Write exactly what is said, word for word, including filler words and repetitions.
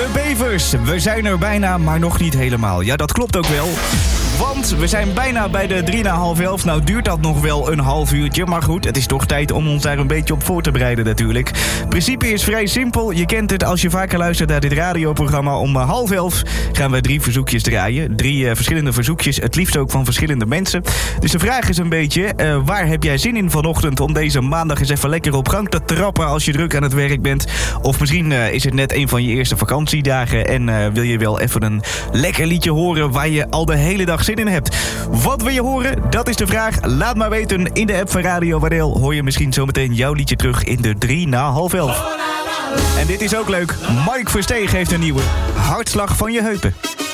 Bevers, we zijn er bijna, maar nog niet helemaal. Ja, dat klopt ook wel. Want we zijn bijna bij de drie na half elf. Nou duurt dat nog wel een half uurtje. Maar goed, het is toch tijd om ons daar een beetje op voor te bereiden natuurlijk. Het principe is vrij simpel. Je kent het als je vaker luistert naar dit radioprogramma. Om uh, half elf gaan we drie verzoekjes draaien. Drie uh, verschillende verzoekjes, het liefst ook van verschillende mensen. Dus de vraag is een beetje, uh, waar heb jij zin in vanochtend om deze maandag eens even lekker op gang te trappen als je druk aan het werk bent? Of misschien uh, is het net een van je eerste vakantiedagen en uh, wil je wel even een lekker liedje horen waar je al de hele dag zin in hebt. Wat wil je horen? Dat is de vraag. Laat maar weten in de app van Radio Waardeel. Hoor je misschien zometeen jouw liedje terug in de drie na half elf. En dit is ook leuk. Mike Versteeg heeft een nieuwe. Hartslag van je heupen.